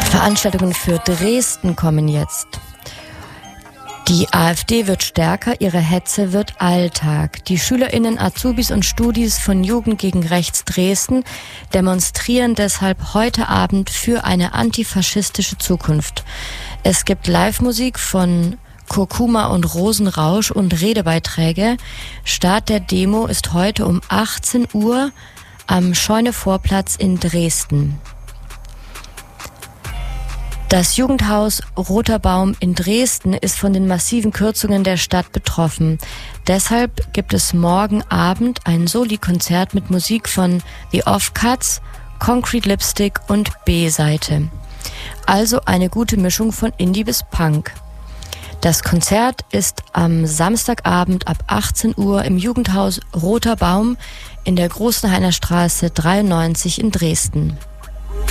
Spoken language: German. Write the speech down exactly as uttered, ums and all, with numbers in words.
Veranstaltungen für Dresden kommen jetzt. Die AfD wird stärker, ihre Hetze wird Alltag. Die SchülerInnen, Azubis und Studis von Jugend gegen Rechts Dresden demonstrieren deshalb heute Abend für eine antifaschistische Zukunft. Es gibt Live-Musik von Kurkuma und Rosenrausch und Redebeiträge. Start der Demo ist heute um achtzehn Uhr am Scheunevorplatz in Dresden. Das Jugendhaus Roter Baum in Dresden ist von den massiven Kürzungen der Stadt betroffen. Deshalb gibt es morgen Abend ein Soli-Konzert mit Musik von The Offcuts, Concrete Lipstick und B-Seite. Also eine gute Mischung von Indie bis Punk. Das Konzert ist am Samstagabend ab achtzehn Uhr im Jugendhaus Roter Baum in der Großenhainer Straße dreiundneunzig in Dresden.